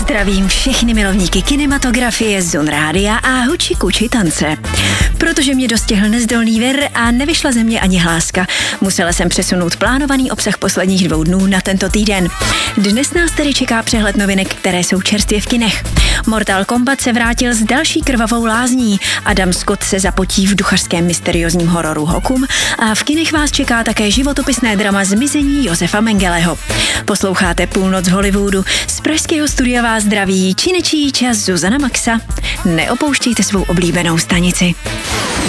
Zdravím všechny milovníky kinematografie, Zun rádia a huči kuči tance. Protože mě dostihl nezdolný vir a nevyšla ze mě ani hláska, musela jsem přesunout plánovaný obsah posledních 2 dnů na tento týden. Dnes nás tedy čeká přehled novinek, které jsou čerstvě v kinech. Mortal Kombat se vrátil s další krvavou lázní, Adam Scott se zapotí v duchařském mysteriózním hororu Hokum a v kinech vás čeká také životopisné drama Zmizení Josefa Mengeleho. Posloucháte Půlnoc z Hollywoodu. Z pražského studia vás zdraví činečí čas Zuzana Maxa. Neopouštějte svou oblíbenou stanici.